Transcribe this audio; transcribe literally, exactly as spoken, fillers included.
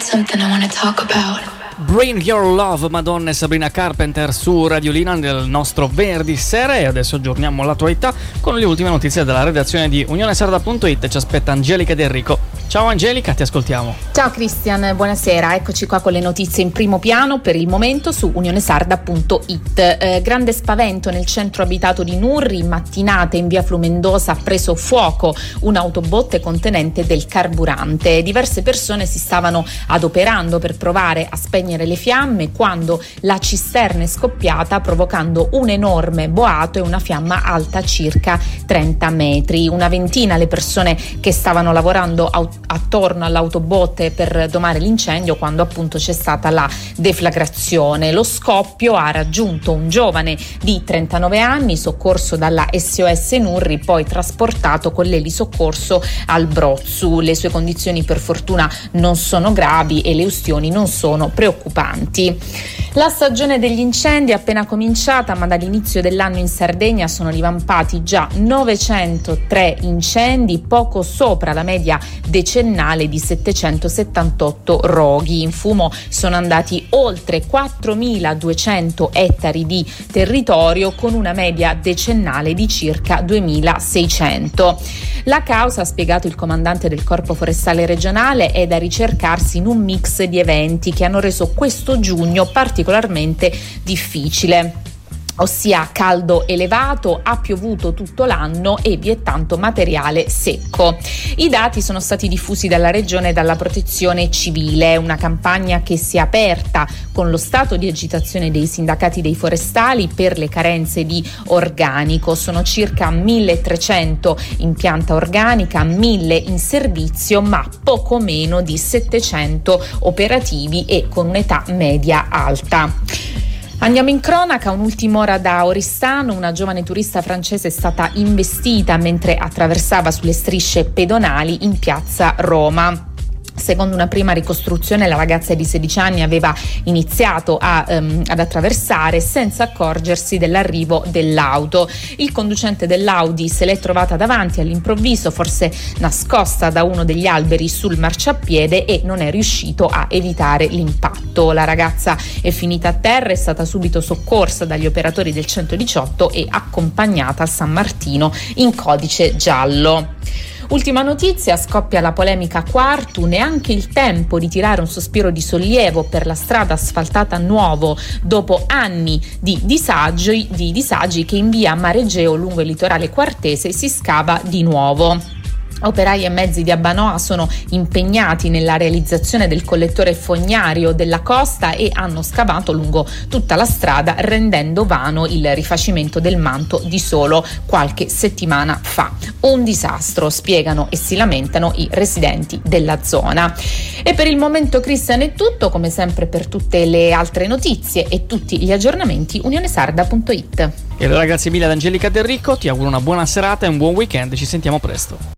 something I wanna talk about. Bring Your Love, Madonna e Sabrina Carpenter su Radiolina nel nostro venerdì sera. E adesso aggiorniamo l'attualità con le ultime notizie dalla redazione di unione sarda punto it. Ci aspetta Angelica De Enrico. Ciao Angelica, ti ascoltiamo. Ciao Christian, buonasera. Eccoci qua con le notizie in primo piano per il momento su unione sarda punto it. Eh, grande spavento nel centro abitato di Nurri. Mattinate in via Flumendosa ha preso fuoco un'autobotte contenente del carburante. Diverse persone si stavano adoperando per provare a spegnere le fiamme quando la cisterna è scoppiata, provocando un enorme boato e una fiamma alta circa trenta metri. Una ventina le persone che stavano lavorando aut- attorno all'autobotte per domare l'incendio quando appunto c'è stata la deflagrazione. Lo scoppio ha raggiunto un giovane di trentanove anni, soccorso dalla S O S Nurri, poi trasportato con l'elisoccorso al Brozzu. Le sue condizioni per fortuna non sono gravi e le ustioni non sono preoccupanti. La stagione degli incendi è appena cominciata, ma dall'inizio dell'anno in Sardegna sono divampati già novecentotre incendi, poco sopra la media decennale di settecentosettantotto roghi. In fumo sono andati oltre quattromiladuecento ettari di territorio, con una media decennale di circa duemilaseicento. La causa, ha spiegato il comandante del Corpo Forestale regionale, è da ricercarsi in un mix di eventi che hanno reso questo giugno particolarmente difficile, ossia caldo elevato, ha piovuto tutto l'anno e vi è tanto materiale secco. I dati sono stati diffusi dalla Regione e dalla Protezione Civile, una campagna che si è aperta con lo stato di agitazione dei sindacati dei forestali per le carenze di organico. Sono circa milletrecento in pianta organica, mille in servizio, ma poco meno di settecento operativi e con un'età media alta. Andiamo in cronaca, un'ultima ora da Oristano. Una giovane turista francese è stata investita mentre attraversava sulle strisce pedonali in piazza Roma. Secondo una prima ricostruzione, la ragazza di sedici anni aveva iniziato a, um, ad attraversare senza accorgersi dell'arrivo dell'auto. Il conducente dell'Audi se l'è trovata davanti all'improvviso, forse nascosta da uno degli alberi sul marciapiede, e non è riuscito a evitare l'impatto. La ragazza è finita a terra, è stata subito soccorsa dagli operatori del centodiciotto e accompagnata a San Martino in codice giallo. Ultima notizia, scoppia la polemica Quartu, neanche il tempo di tirare un sospiro di sollievo per la strada asfaltata a nuovo dopo anni di disagi, di disagi che in via Maregeo lungo il litorale quartese si scava di nuovo. Operai e mezzi di Abbanoa sono impegnati nella realizzazione del collettore fognario della costa e hanno scavato lungo tutta la strada, rendendo vano il rifacimento del manto di solo qualche settimana fa. Un disastro, spiegano e si lamentano i residenti della zona. E per il momento, Christian, è tutto. Come sempre, per tutte le altre notizie e tutti gli aggiornamenti, unione sarda punto it. E allora, grazie mille ad Angelica De Enrico, ti auguro una buona serata e un buon weekend, ci sentiamo presto.